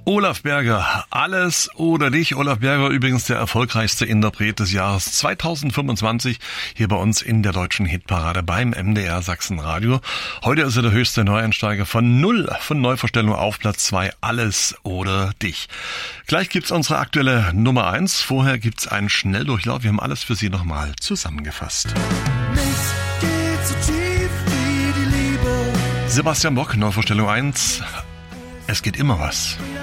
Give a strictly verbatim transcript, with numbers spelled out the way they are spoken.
Olaf Berger, alles oder dich. Olaf Berger übrigens der erfolgreichste Interpret des Jahres zweitausendfünfundzwanzig hier bei uns in der deutschen Hitparade beim M D R Sachsenradio. Heute ist er der höchste Neueinsteiger von null von Neuvorstellung auf Platz zwei, alles oder dich. Gleich gibt's unsere aktuelle Nummer eins. Vorher gibt's einen Schnelldurchlauf. Wir haben alles für Sie nochmal zusammengefasst. Nichts geht so tief wie die Liebe. Sebastian Bock, Neuvorstellung eins. Es geht immer was.